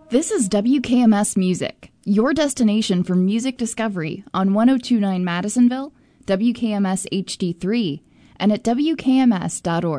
This is WKMS Music, your destination for music discovery on 1029 Madisonville, WKMS HD3, and at WKMS.org.